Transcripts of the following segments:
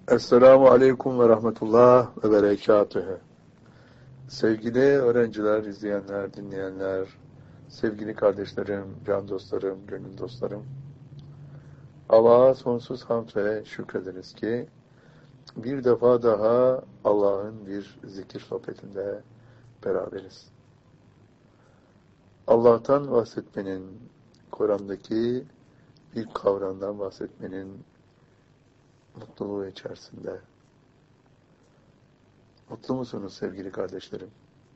Esselamu Aleyküm ve Rahmetullah ve Berekatühü. Sevgili öğrenciler, izleyenler, dinleyenler, sevgili kardeşlerim, can dostlarım, gönül dostlarım. Allah'a sonsuz hamd ve şükrederiz ki bir defa daha Allah'ın bir zikir sohbetinde beraberiz. Allah'tan bahsetmenin, Kur'an'daki bir kavramdan bahsetmenin mutluluğu içerisinde. Mutlu musunuz sevgili kardeşlerim?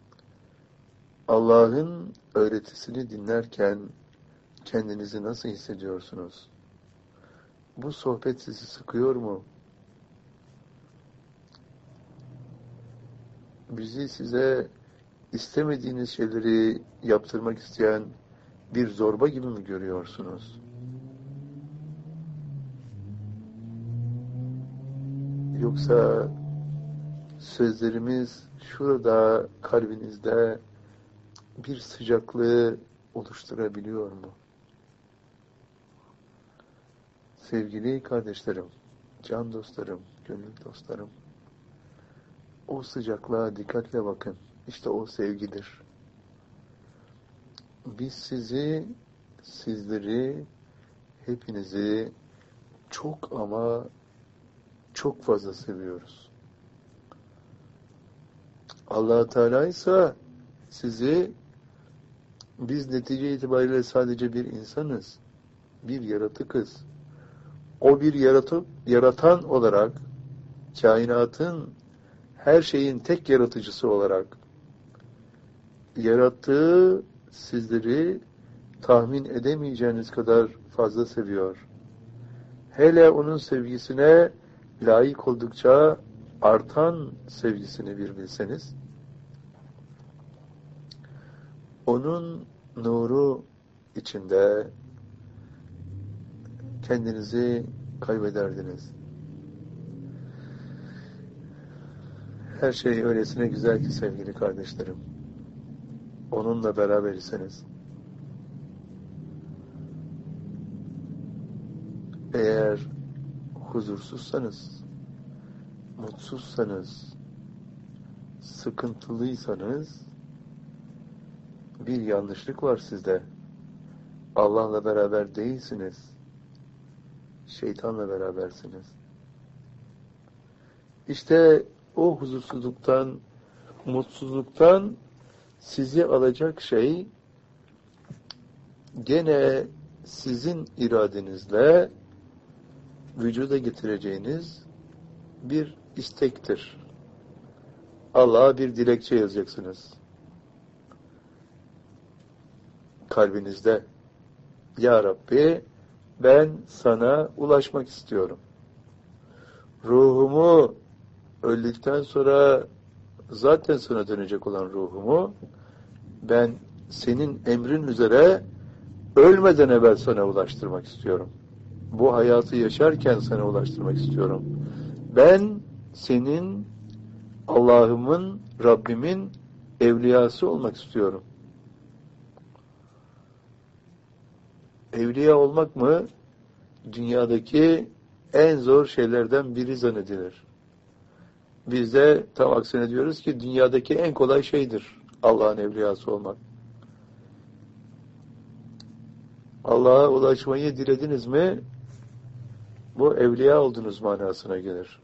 Allah'ın öğretisini dinlerken kendinizi nasıl hissediyorsunuz? Bu sohbet sizi sıkıyor mu? Bizi size istemediğiniz şeyleri yaptırmak isteyen bir zorba gibi mi görüyorsunuz? Yoksa sözlerimiz şurada kalbinizde bir sıcaklığı oluşturabiliyor mu? Sevgili kardeşlerim, can dostlarım, gönül dostlarım, o sıcaklığa dikkatle bakın. İşte o sevgidir. Biz sizleri, hepinizi çok ama çok fazla seviyoruz. Allah-u Teala ise sizi, biz netice itibariyle sadece bir insanız, bir yaratıkız. O bir yaratan olarak, kainatın, her şeyin tek yaratıcısı olarak yarattığı sizleri tahmin edemeyeceğiniz kadar fazla seviyor. Hele onun sevgisine layık oldukça artan sevgisini bir bilseniz, onun nuru içinde kendinizi kaybederdiniz. Her şey öylesine güzel ki sevgili kardeşlerim. Onunla beraber iseniz. Eğer huzursuzsanız, mutsuzsanız, sıkıntılıysanız bir yanlışlık var sizde. Allah'la beraber değilsiniz. Şeytanla berabersiniz. İşte o huzursuzluktan, mutsuzluktan sizi alacak şey gene sizin iradenizle vücuda getireceğiniz bir istektir. Allah'a bir dilekçe yazacaksınız. Kalbinizde. Ya Rabbi, ben sana ulaşmak istiyorum. Ruhumu öldükten sonra zaten sana dönecek olan ruhumu ben senin emrin üzere ölmeden evvel sana ulaştırmak istiyorum. Bu hayatı yaşarken sana ulaştırmak istiyorum. Ben senin, Allah'ımın, Rabbimin evliyası olmak istiyorum. Evliya olmak mı? Dünyadaki en zor şeylerden biri zannedilir. Biz de tam aksine diyoruz ki dünyadaki en kolay şeydir Allah'ın evliyası olmak. Allah'a ulaşmayı dilediniz mi, bu evliya oldunuz manasına gelir.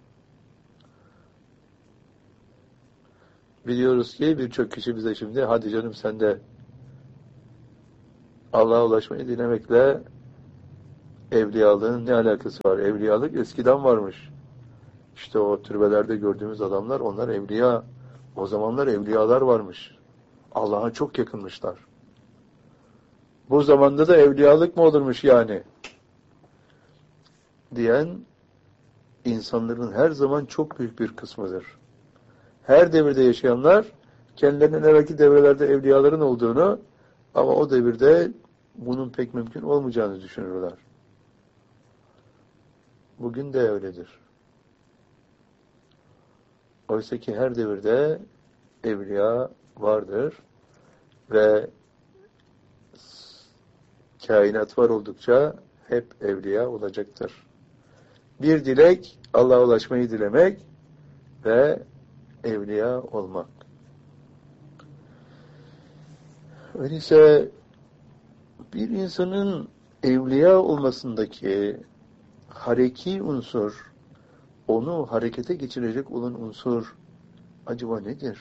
Biliyoruz ki birçok kişi bize şimdi, hadi canım sen de Allah'a ulaşmayı dilemekle evliyalığın ne alakası var? Evliyalık eskiden varmış. İşte o türbelerde gördüğümüz adamlar, onlar evliya. O zamanlar evliyalar varmış. Allah'a çok yakınmışlar. Bu zamanda da evliyalık mı olurmuş yani? Diyen insanların her zaman çok büyük bir kısmıdır. Her devirde yaşayanlar kendilerinin evvelki devirlerde evliyaların olduğunu ama o devirde bunun pek mümkün olmayacağını düşünürler. Bugün de öyledir. Oysa ki her devirde evliya vardır ve kainat var oldukça hep evliya olacaktır. Bir dilek Allah'a ulaşmayı dilemek ve evliya olmak. Öyleyse bir insanın evliya olmasındaki hareki unsur, onu harekete geçirecek olan unsur acaba nedir?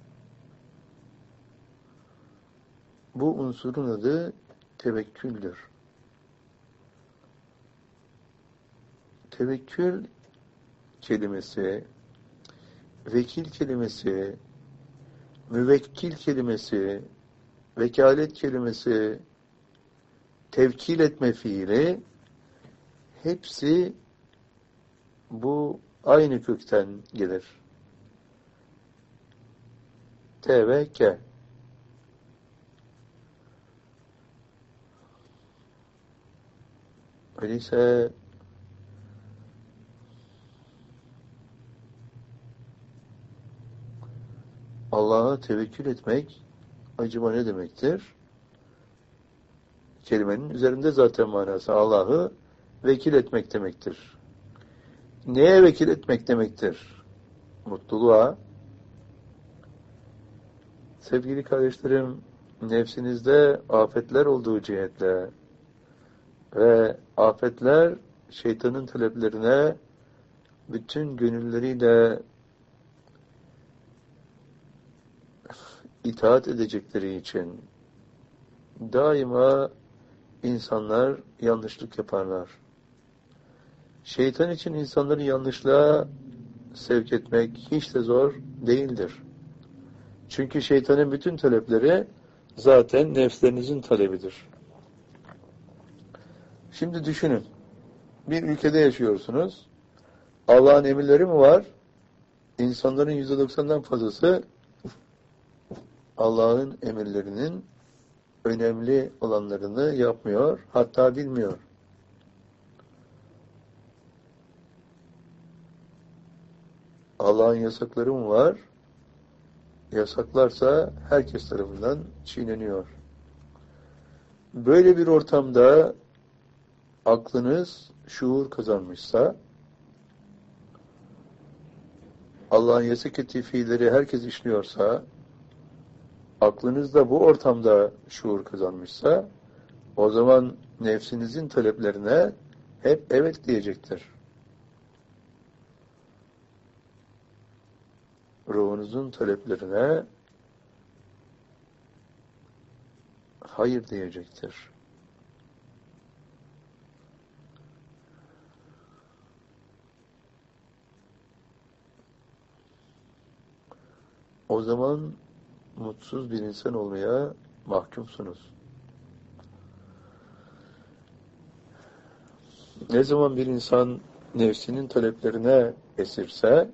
Bu unsurun adı tevekküldür. Tevekkül kelimesi, vekil kelimesi, müvekkil kelimesi, vekalet kelimesi, tevkil etme fiili hepsi bu aynı kökten gelir. T-V-K. Öyleyse Allah'a tevekkül etmek acaba ne demektir? Kelimenin üzerinde zaten manası Allah'ı vekil etmek demektir. Neye vekil etmek demektir? Mutluluğa. Sevgili kardeşlerim, nefsinizde afetler olduğu cihetle ve afetler şeytanın taleplerine bütün gönülleriyle itaat edecekleri için daima insanlar yanlışlık yaparlar. Şeytan için insanları yanlışlığa sevk etmek hiç de zor değildir. Çünkü şeytanın bütün talepleri zaten nefslerinizin talebidir. Şimdi düşünün. Bir ülkede yaşıyorsunuz. Allah'ın emirleri mi var? İnsanların %90'dan fazlası Allah'ın emirlerinin önemli olanlarını yapmıyor, hatta bilmiyor. Allah'ın yasakları mı var? Yasaklarsa herkes tarafından çiğneniyor. Böyle bir ortamda aklınız şuur kazanmışsa, Allah'ın yasak ettiği fiilleri herkes işliyorsa, aklınız da bu ortamda şuur kazanmışsa, o zaman nefsinizin taleplerine hep evet diyecektir. Ruhunuzun taleplerine hayır diyecektir. O zaman mutsuz bir insan olmaya mahkumsunuz. Ne zaman bir insan nefsinin taleplerine esirse,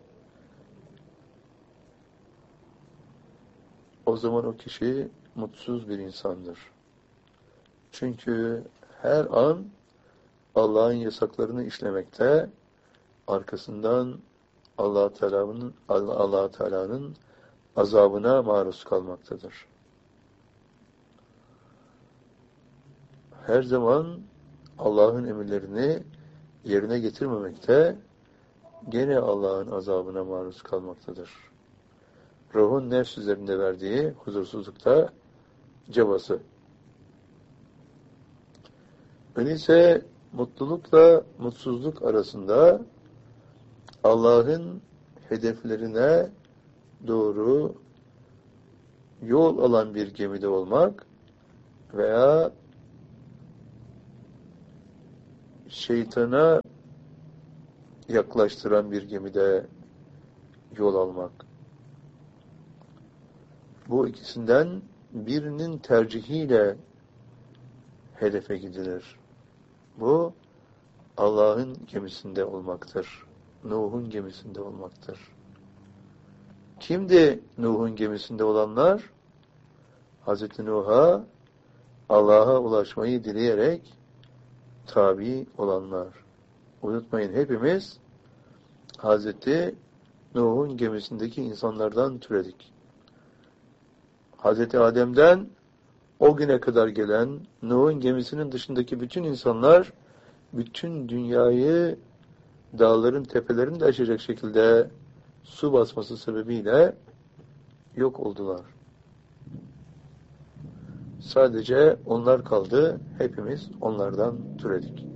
o zaman o kişi mutsuz bir insandır. Çünkü her an Allah'ın yasaklarını işlemekte, arkasından Allah Teala'nın azabına maruz kalmaktadır. Her zaman Allah'ın emirlerini yerine getirmemekte, gene Allah'ın azabına maruz kalmaktadır. Ruhun nefs üzerinde verdiği huzursuzlukta cabası. Öyleyse mutlulukla mutsuzluk arasında Allah'ın hedeflerine doğru yol alan bir gemide olmak veya şeytana yaklaştıran bir gemide yol almak. Bu ikisinden birinin tercihiyle hedefe gidilir. Bu Allah'ın gemisinde olmaktır. Nuh'un gemisinde olmaktır. Kimdi Nuh'un gemisinde olanlar? Hazreti Nuh'a Allah'a ulaşmayı dileyerek tabi olanlar. Unutmayın, hepimiz Hazreti Nuh'un gemisindeki insanlardan türedik. Hazreti Adem'den o güne kadar gelen Nuh'un gemisinin dışındaki bütün insanlar bütün dünyayı dağların tepelerini de aşacak şekilde su basması sebebiyle yok oldular. Sadece onlar kaldı. Hepimiz onlardan türedik.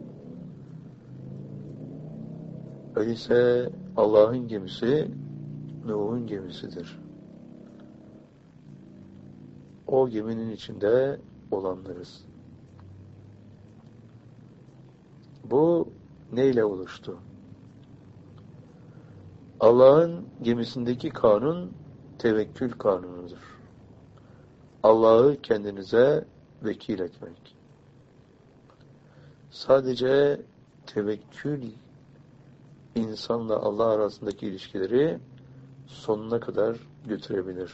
Öyleyse Allah'ın gemisi Nuh'un gemisidir. O geminin içinde olanlarız. Bu neyle oluştu? Allah'ın gemisindeki kanun tevekkül kanunudur. Allah'ı kendinize vekil etmek. Sadece tevekkül insanla Allah arasındaki ilişkileri sonuna kadar götürebilir.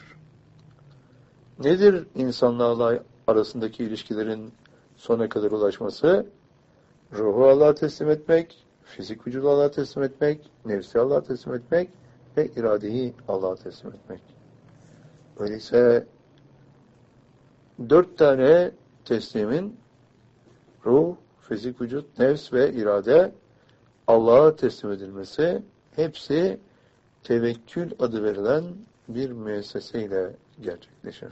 Nedir insanla Allah arasındaki ilişkilerin sona kadar ulaşması? Ruhu Allah'a teslim etmek, fizik vücudu Allah'a teslim etmek, nefsi Allah'a teslim etmek ve iradeyi Allah'a teslim etmek. Öyleyse 4 tane teslimin ruh, fizik vücut, nefs ve irade Allah'a teslim edilmesi hepsi tevekkül adı verilen bir müesseseyle gerçekleşir.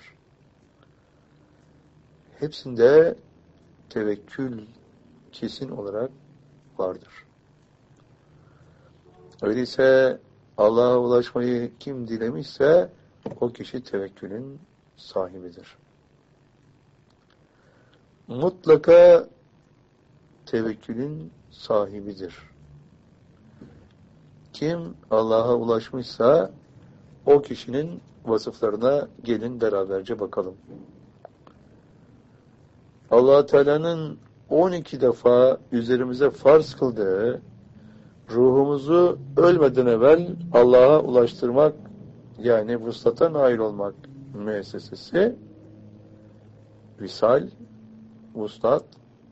Hepsinde tevekkül kesin olarak vardır. Öyleyse Allah'a ulaşmayı kim dilemişse o kişi tevekkülün sahibidir. Mutlaka tevekkülün sahibidir. Kim Allah'a ulaşmışsa o kişinin vasıflarına gelin beraberce bakalım. Allah Teala'nın 12 defa üzerimize farz kıldığı ruhumuzu ölmeden evvel Allah'a ulaştırmak, yani vuslata nail olmak müessesesi, visal, vuslat,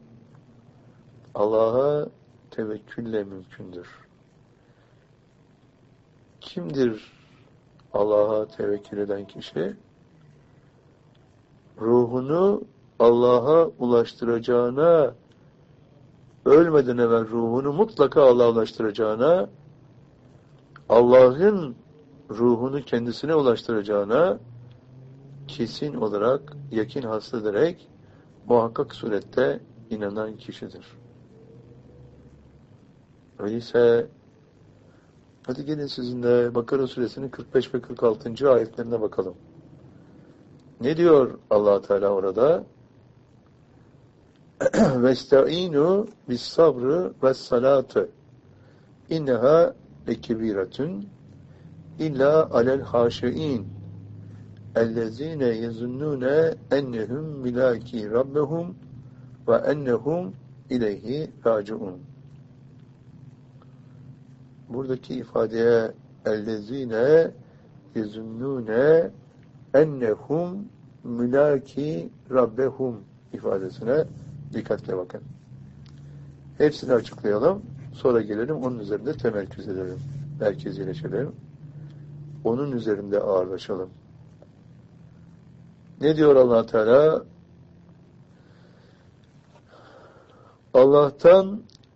Allah'a tevekkülle mümkündür. Kimdir Allah'a tevekkül eden kişi? Ruhunu Allah'a ulaştıracağına, ölmeden evvel ruhunu mutlaka Allah'a ulaştıracağına, Allah'ın ruhunu kendisine ulaştıracağına kesin olarak yakin hasıl ederek muhakkak surette inanan kişidir. Öyleyse hadi gelin sizinle Bakara suresinin 45 ve 46. ayetlerine bakalım. Ne diyor Allah Teala orada? Vestaînû bis-sabrı ve's-salâti inneha lekebiretun illa alel hâşi'în ellezîne yezunnûne ennehum milâki rabbehum ve ennehum ileyhi râci'ûn. Buradaki ifadeye ellezîne yezunnûne ennehum milâki rabbehum ifadesine dikkatle bakın. Hepsini açıklayalım. Sonra gelelim onun üzerinde temerküz edelim. Merkezileşelim. Onun üzerinde ağırlaşalım. Ne diyor Allah Teala? Allah'tan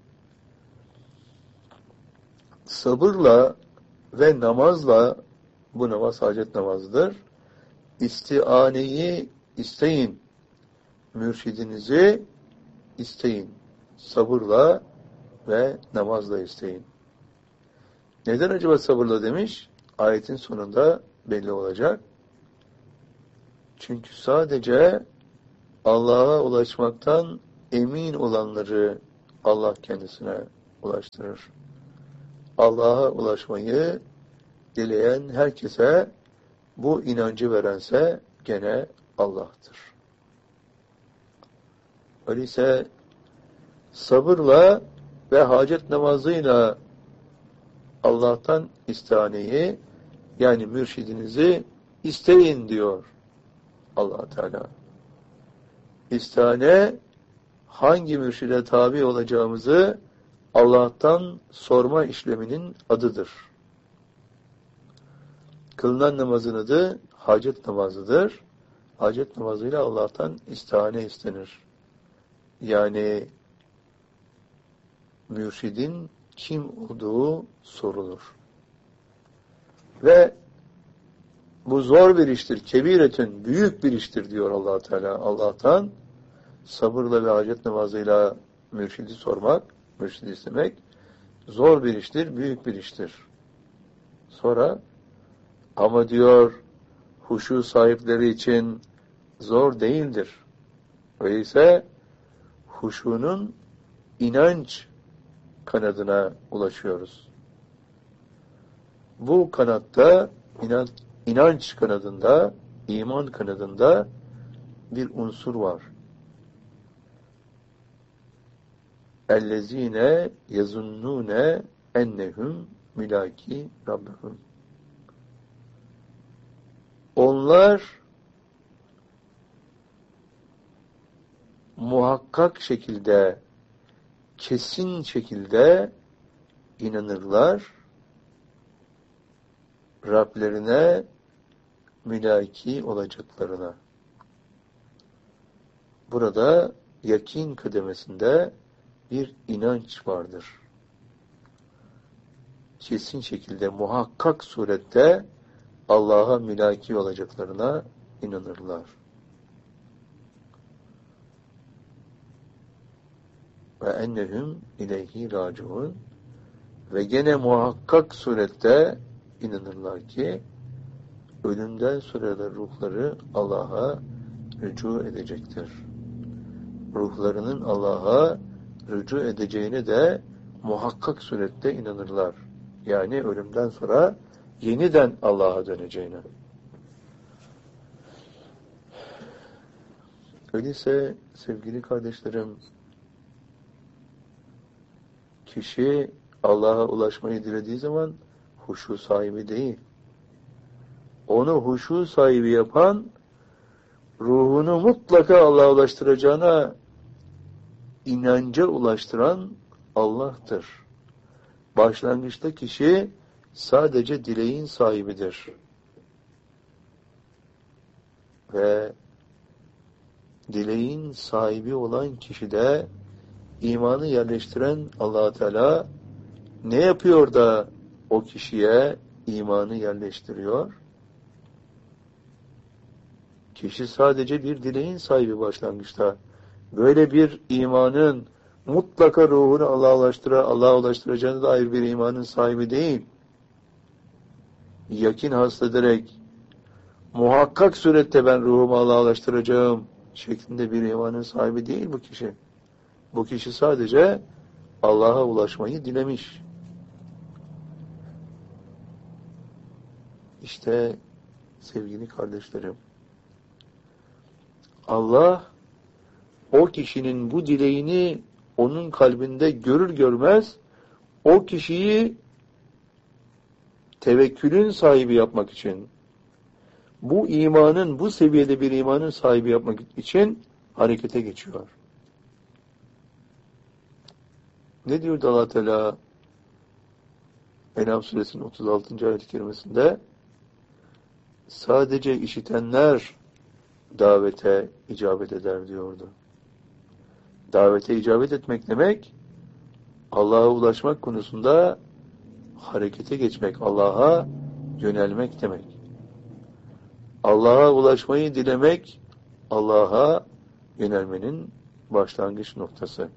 sabırla ve namazla, bu namaz hacet namazıdır, istianeyi isteyin. Mürşidinizi isteyin. Sabırla ve namazla isteyin. Neden acaba sabırla demiş? Ayetin sonunda belli olacak. Çünkü sadece Allah'a ulaşmaktan emin olanları Allah kendisine ulaştırır. Allah'a ulaşmayı dileyen herkese bu inancı verense gene Allah'tır. Öyleyse sabırla ve hacet namazıyla Allah'tan istihaneyi, yani mürşidinizi isteyin diyor Allah Teala. İstihane, hangi mürşide tabi olacağımızı Allah'tan sorma işleminin adıdır. Kılınan namazın adı hacet namazıdır. Hacet namazıyla Allah'tan istihane istenir. Yani mürşidin kim olduğu sorulur. Ve bu zor bir iştir, kebiretün, büyük bir iştir diyor Allah Teala. Allah'tan sabırla ve hacet namazıyla mürşidi sormak, mürşidi istemek zor bir iştir, büyük bir iştir. Sonra ama diyor huşu sahipleri için zor değildir. Öyleyse huşunun inanç kanadına ulaşıyoruz. Bu kanatta, inanç kanadında, iman kanadında bir unsur var. اَلَّذ۪ينَ يَظُنُّونَ اَنَّهُمْ مِلâكî رَبَّهُمْ. Onlar muhakkak şekilde, kesin şekilde inanırlar, Rablerine mülaki olacaklarına. Burada yakin kademesinde bir inanç vardır. Kesin şekilde, muhakkak surette Allah'a mülaki olacaklarına inanırlar. Ve ennehum ileyhi raciun. Ve gene muhakkak surette inanırlar ki ölümden sonra da ruhları Allah'a rücu edecektir. Ruhlarının Allah'a rücu edeceğine de muhakkak surette inanırlar. Yani ölümden sonra yeniden Allah'a döneceğine. Öyleyse sevgili kardeşlerim, kişi Allah'a ulaşmayı dilediği zaman huşu sahibi değil. Onu huşu sahibi yapan, ruhunu mutlaka Allah'a ulaştıracağına inanca ulaştıran Allah'tır. Başlangıçta kişi sadece dileğin sahibidir. Ve dileğin sahibi olan kişide imanı yerleştiren Allah Teala ne yapıyor da o kişiye imanı yerleştiriyor? Kişi sadece bir dileğin sahibi başlangıçta. Böyle bir imanın mutlaka ruhunu Allah'a ulaştıracağına dair bir imanın sahibi değil. Yakin haslederek muhakkak surette ben ruhumu Allah'a ulaştıracağım şeklinde bir imanın sahibi değil bu kişi. Bu kişi sadece Allah'a ulaşmayı dilemiş. İşte sevgili kardeşlerim, Allah o kişinin bu dileğini onun kalbinde görür görmez o kişiyi tevekkülün sahibi yapmak için, bu imanın, bu seviyede bir imanın sahibi yapmak için harekete geçiyor. Ne diyor Allah Teala En'am suresinin 36. ayet-i kerimesinde? Sadece işitenler davete icabet eder diyordu. Davete icabet etmek demek, Allah'a ulaşmak konusunda harekete geçmek, Allah'a yönelmek demek. Allah'a ulaşmayı dilemek, Allah'a yönelmenin başlangıç noktası.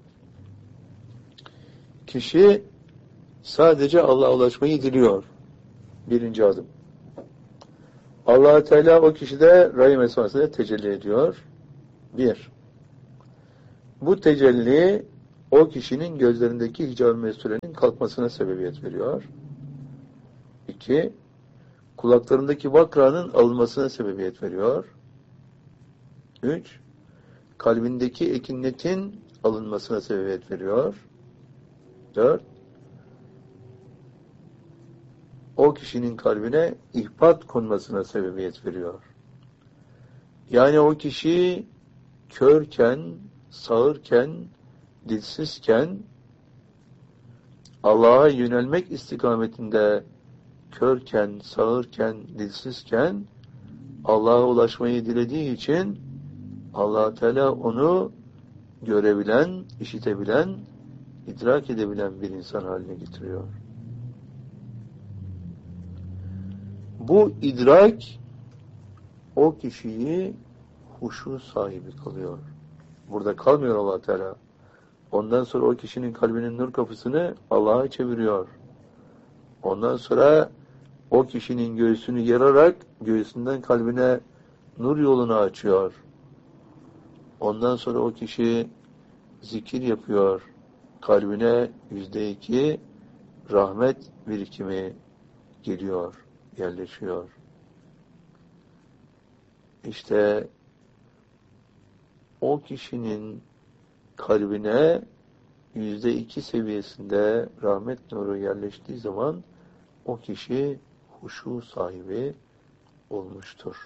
Kişi sadece Allah'a ulaşmayı diliyor. Birinci adım. Allah Teala o kişide rahim esmasıyla tecelli ediyor. Bir. Bu tecelli o kişinin gözlerindeki hicab-ı mesurenin kalkmasına sebebiyet veriyor. 2. Kulaklarındaki vakranın alınmasına sebebiyet veriyor. 3. Kalbindeki ekinnetin alınmasına sebebiyet veriyor. 4. O kişinin kalbine ihbat konmasına sebebiyet veriyor. Yani o kişi körken, sağırken, dilsizken, Allah'a yönelmek istikametinde körken, sağırken, dilsizken, Allah'a ulaşmayı dilediği için Allah Teala onu görebilen, işitebilen, idrak edebilen bir insan haline getiriyor. Bu idrak o kişiyi huşu sahibi kılıyor. Burada kalmıyor Allah Teala. Ondan sonra o kişinin kalbinin nur kapısını Allah'a çeviriyor. Ondan sonra o kişinin göğsünü yararak göğsünden kalbine nur yolunu açıyor. Ondan sonra o kişi zikir yapıyor. Kalbine %2 rahmet birikimi geliyor, yerleşiyor. İşte o kişinin kalbine %2 seviyesinde rahmet nuru yerleştiği zaman o kişi huşu sahibi olmuştur.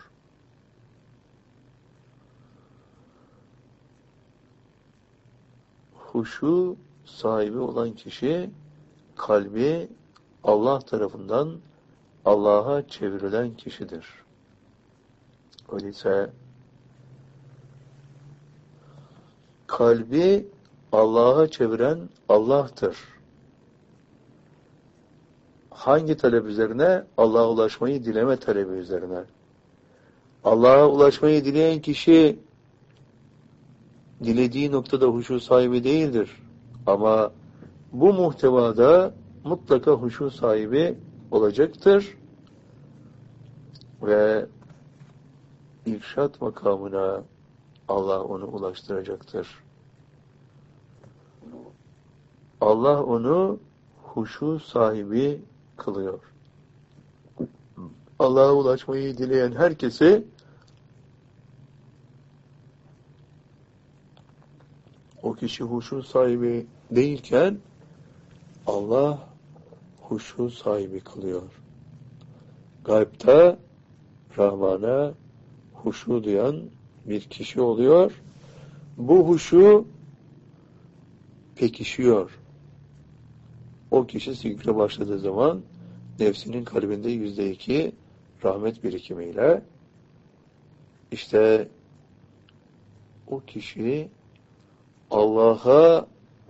Huşu sahibi olan kişi kalbi Allah tarafından Allah'a çevrilen kişidir. Öyleyse kalbi Allah'a çeviren Allah'tır. Hangi talep üzerine? Allah'a ulaşmayı dileme talebi üzerine. Allah'a ulaşmayı dileyen kişi dilediği noktada huşu sahibi değildir. Ama bu muhtevada mutlaka huşu sahibi olacaktır. Ve irşad makamına Allah onu ulaştıracaktır. Allah onu huşu sahibi kılıyor. Allah'a ulaşmayı dileyen herkesi o kişi huşu sahibi değilken Allah huşu sahibi kılıyor. Gaybta Rahman'a huşu duyan bir kişi oluyor. Bu huşu pekişiyor. O kişi zikre başladığı zaman nefsinin kalbinde %2 rahmet birikimiyle işte o kişi Allah'a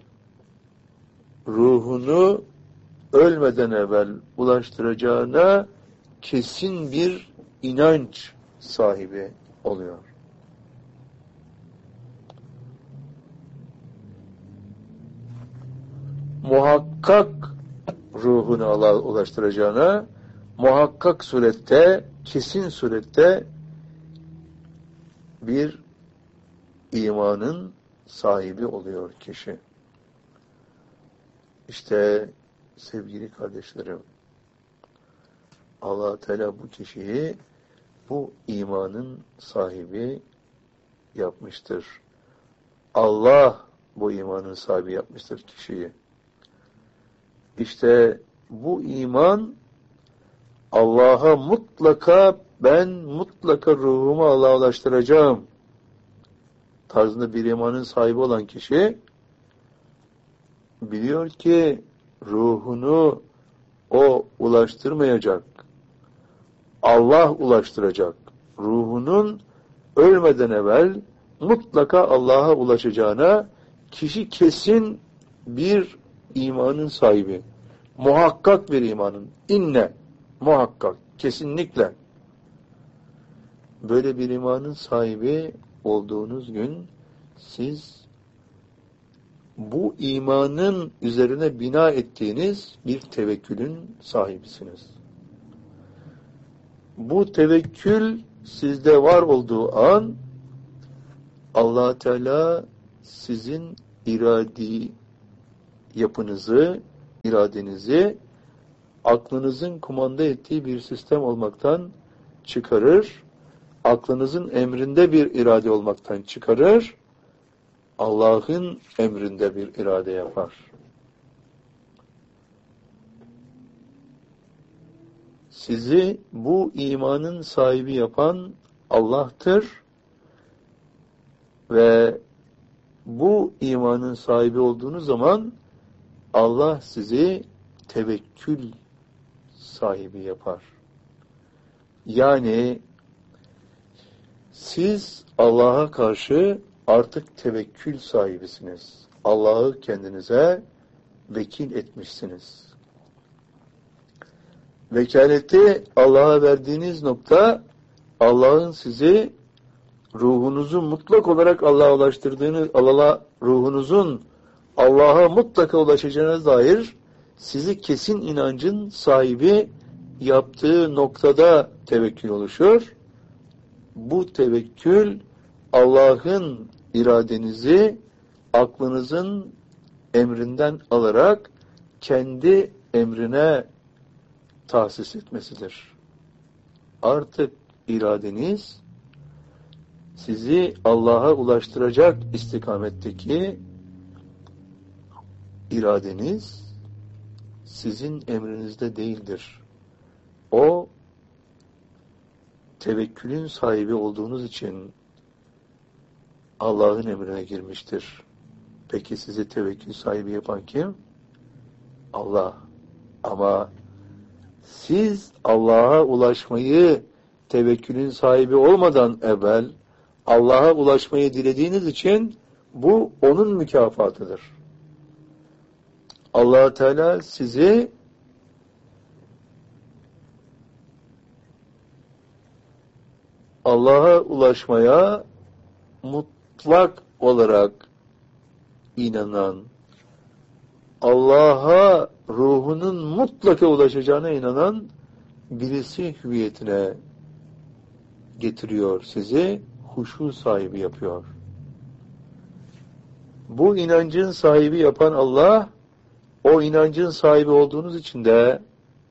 ruhunu ölmeden evvel ulaştıracağına kesin bir inanç sahibi oluyor. Muhakkak ruhunu Allah'a ulaştıracağına muhakkak surette, kesin surette bir imanın sahibi oluyor kişi. İşte sevgili kardeşlerim, Allah Teala bu kişiyi bu imanın sahibi yapmıştır. Allah bu imanın sahibi yapmıştır kişiyi. İşte bu iman Allah'a ben mutlaka ruhumu Allah'a ulaştıracağım tarzında bir imanın sahibi olan kişi biliyor ki ruhunu o ulaştırmayacak. Allah ulaştıracak. Ruhunun ölmeden evvel mutlaka Allah'a ulaşacağına kişi kesin bir imanın sahibi. Muhakkak bir imanın. Muhakkak. Kesinlikle. Böyle bir imanın sahibi olduğunuz gün siz bu imanın üzerine bina ettiğiniz bir tevekkülün sahibisiniz. Bu tevekkül sizde var olduğu an Allah Teala sizin iradi yapınızı, iradenizi aklınızın kumanda ettiği bir sistem olmaktan çıkarır. Aklınızın emrinde bir irade olmaktan çıkarır. Allah'ın emrinde bir irade yapar. Sizi bu imanın sahibi yapan Allah'tır ve bu imanın sahibi olduğunuz zaman Allah sizi tevekkül sahibi yapar. Yani siz Allah'a karşı artık tevekkül sahibisiniz. Allah'ı kendinize vekil etmişsiniz. Vekaleti Allah'a verdiğiniz nokta, Allah'ın sizi ruhunuzu mutlak olarak Allah'a ulaştırdığını, ruhunuzun Allah'a mutlaka ulaşacağına dair sizi kesin inancın sahibi yaptığı noktada tevekkül oluşur. Bu tevekkül Allah'ın iradenizi aklınızın emrinden alarak kendi emrine tahsis etmesidir. Artık iradeniz sizi Allah'a ulaştıracak istikametteki iradeniz sizin emrinizde değildir. O tevekkülün sahibi olduğunuz için Allah'ın emrine girmiştir. Peki sizi tevekkül sahibi yapan kim? Allah. Ama siz Allah'a ulaşmayı tevekkülün sahibi olmadan evvel Allah'a ulaşmayı dilediğiniz için bu onun mükafatıdır. Allah Teala sizi Allah'a ulaşmaya mutlak olarak inanan, Allah'a ruhunun mutlaka ulaşacağına inanan birisi hüviyetine getiriyor sizi, huşu sahibi yapıyor. Bu inancın sahibi yapan Allah, o inancın sahibi olduğunuz için de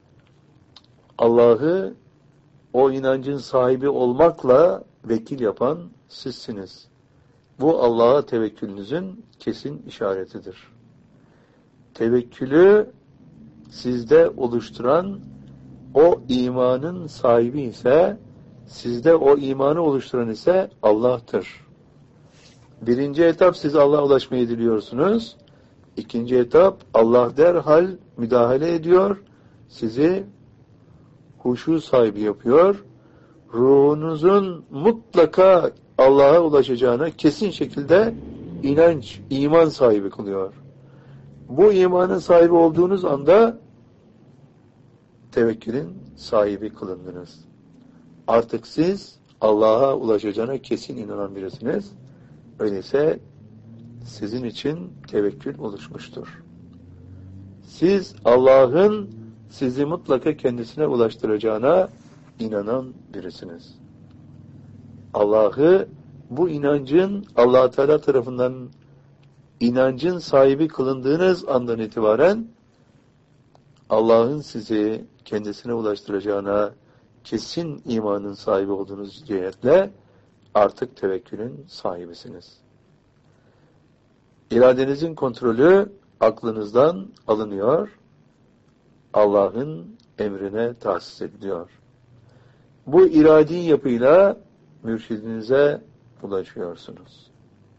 Allah'ı o inancın sahibi olmakla vekil yapan sizsiniz. Bu Allah'a tevekkülünüzün kesin işaretidir. Tevekkülü sizde oluşturan o imanın sahibi ise, sizde o imanı oluşturan ise Allah'tır. Birinci etap siz Allah'a ulaşmayı diliyorsunuz. İkinci etap Allah derhal müdahale ediyor. Sizi huşu sahibi yapıyor. Ruhunuzun mutlaka Allah'a ulaşacağına kesin şekilde inanç, iman sahibi kılıyor. Bu imanın sahibi olduğunuz anda tevekkülün sahibi kılındınız. Artık siz Allah'a ulaşacağına kesin inanan birisiniz. Öyleyse sizin için tevekkül oluşmuştur. Siz Allah'ın sizi mutlaka kendisine ulaştıracağına inanan birisiniz. Allah'ı bu inancın Allah Teala tarafından inancın sahibi kılındığınız andan itibaren Allah'ın sizi kendisine ulaştıracağına kesin imanın sahibi olduğunuz cihetle artık tevekkülün sahibisiniz. İradenizin kontrolü aklınızdan alınıyor, Allah'ın emrine tahsis ediliyor. Bu iradi yapıyla mürşidinize ulaşıyorsunuz.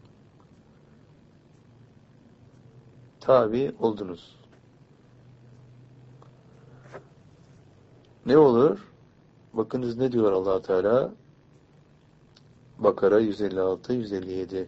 Tabi oldunuz. Ne olur? Bakınız ne diyor Allah Teala? Bakara 156-157.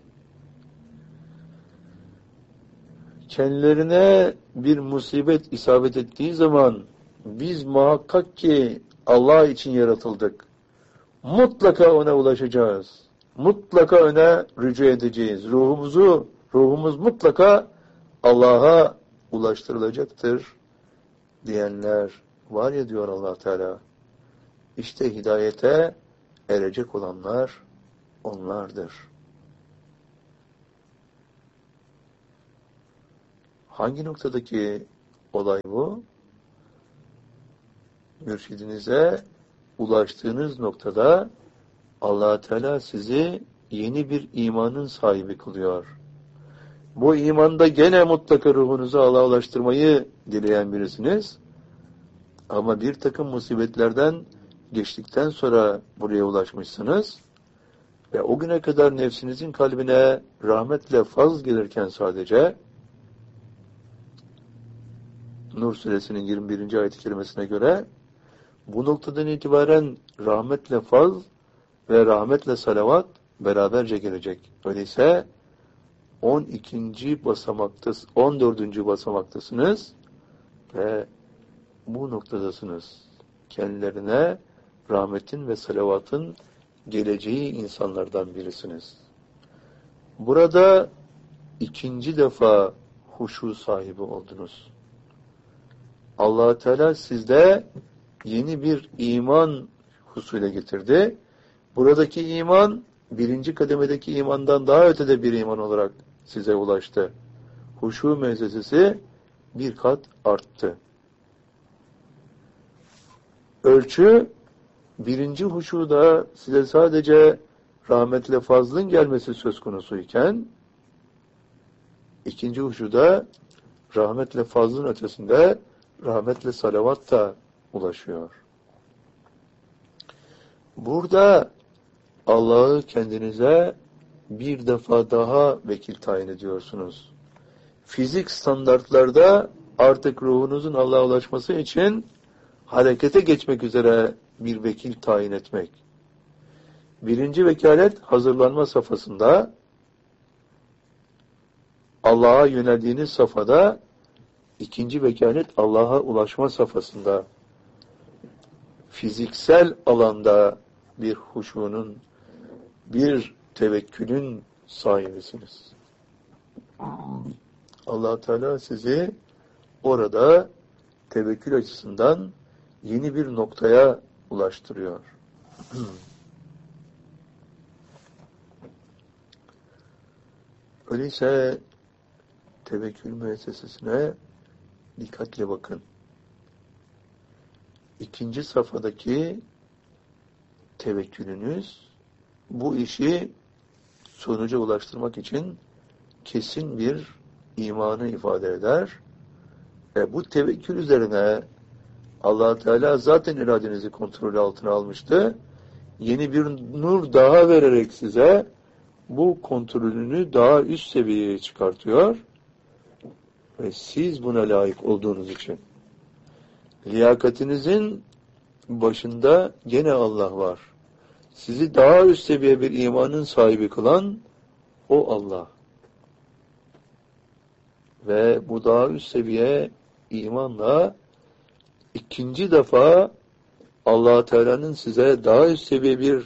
Kendilerine bir musibet isabet ettiği zaman biz muhakkak ki Allah için yaratıldık. Mutlaka ona ulaşacağız. Mutlaka ona rücu edeceğiz. Ruhumuz mutlaka Allah'a ulaştırılacaktır diyenler var ya diyor Allah Teala. İşte hidayete erecek olanlar onlardır. Hangi noktadaki olay bu? Mürşidinize ulaştığınız noktada Allah Teala sizi yeni bir imanın sahibi kılıyor. Bu imanda gene mutlaka ruhunuzu Allah'a ulaştırmayı dileyen birisiniz. Ama bir takım musibetlerden geçtikten sonra buraya ulaşmışsınız. Ve o güne kadar nefsinizin kalbine rahmetle faz gelirken sadece Nur suresinin 21. ayet-i kerimesine göre bu noktadan itibaren rahmetle faz ve rahmetle salavat beraberce gelecek. Öyleyse 12. basamaktasınız, 14. basamaktasınız ve bu noktadasınız. Kendilerine rahmetin ve salavatın geleceği insanlardan birisiniz. Burada ikinci defa huşu sahibi oldunuz. Allah Teala sizde yeni bir iman husule getirdi. Buradaki iman, birinci kademedeki imandan daha ötede bir iman olarak size ulaştı. Huşu müessesesi bir kat arttı. Ölçü, birinci huşuda size sadece rahmetle fazlın gelmesi söz konusuyken, ikinci huşuda rahmetle fazlın ötesinde rahmetle salavat da ulaşıyor. Burada Allah'ı kendinize bir defa daha vekil tayin ediyorsunuz. Fizik standartlarda artık ruhunuzun Allah'a ulaşması için harekete geçmek üzere bir vekil tayin etmek. Birinci vekalet hazırlanma safhasında, Allah'a yöneldiğiniz safhada, ikinci vekalet Allah'a ulaşma safhasında, fiziksel alanda bir huşunun, bir tevekkülün sahibisiniz. Allah Teala sizi orada tevekkül açısından yeni bir noktaya ulaştırıyor. Öyleyse tevekkül müessesesine dikkatle bakın. İkinci safhadaki tevekkülünüz bu işi sonuca ulaştırmak için kesin bir imanı ifade eder. Ve bu tevekkül üzerine Allah Teala zaten iradenizi kontrolü altına almıştı. Yeni bir nur daha vererek size bu kontrolünü daha üst seviyeye çıkartıyor. Ve siz buna layık olduğunuz için. Liyakatinizin başında gene Allah var. Sizi daha üst seviye bir imanın sahibi kılan o Allah. Ve bu daha üst seviye imanla ikinci defa Allah Teala'nın size daha üst seviye bir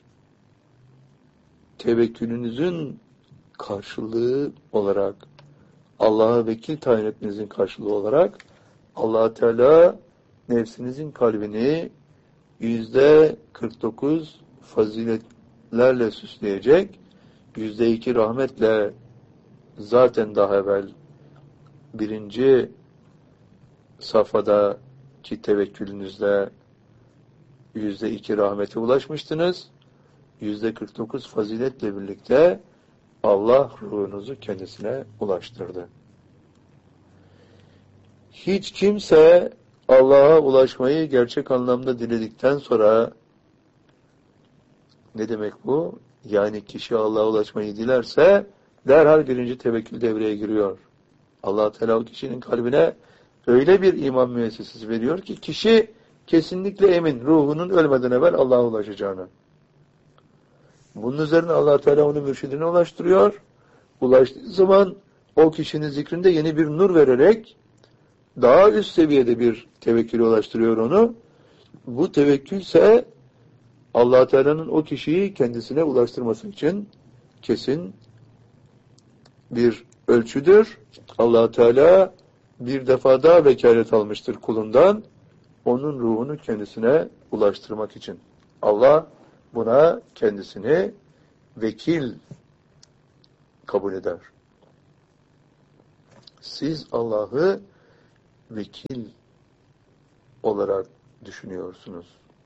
tevekkülünüzün karşılığı olarak, Allah'a vekil tayin etmenizin karşılığı olarak Allah Teala nefsinizin kalbini %49 faziletlerle süsleyecek, %2 rahmetle zaten daha evvel birinci safhadaki tevekkülünüzle %2 rahmete ulaşmıştınız. %49 faziletle birlikte Allah ruhunuzu kendisine ulaştırdı. Hiç kimse Allah'a ulaşmayı gerçek anlamda diledikten sonra, ne demek bu? Yani kişi Allah'a ulaşmayı dilerse derhal birinci tevekkül devreye giriyor. Allah Teala o kişinin kalbine öyle bir iman müessesesi veriyor ki kişi kesinlikle emin ruhunun ölmeden evvel Allah'a ulaşacağını. Bunun üzerine Allah Teala onu mürşidine ulaştırıyor. Ulaştığı zaman o kişinin zikrinde yeni bir nur vererek daha üst seviyede bir tevekküle ulaştırıyor onu. Bu tevekkül ise Allah Teala'nın o kişiyi kendisine ulaştırması için kesin bir ölçüdür. Allah Teala bir defa daha vekalet almıştır kulundan, onun ruhunu kendisine ulaştırmak için. Allah buna kendisini vekil kabul eder. Siz Allah'ı vekil olarak düşünüyorsunuz.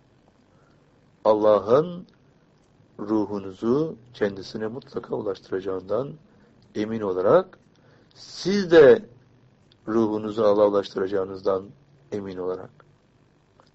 Allah'ın ruhunuzu kendisine mutlaka ulaştıracağından emin olarak, siz de ruhunuzu Allah'a ulaştıracağınızdan emin olarak.